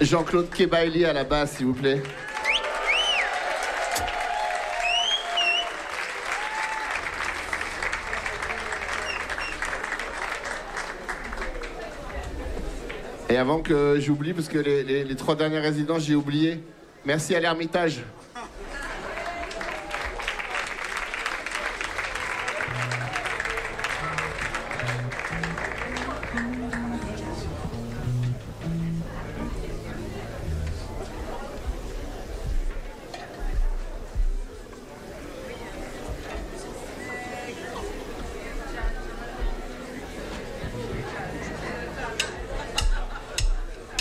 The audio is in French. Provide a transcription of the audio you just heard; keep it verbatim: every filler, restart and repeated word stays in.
Jean-Claude Kebaili à la basse, s'il vous plaît. Et avant que j'oublie, parce que les, les, les trois derniers résidents, j'ai oublié, merci à l'Ermitage.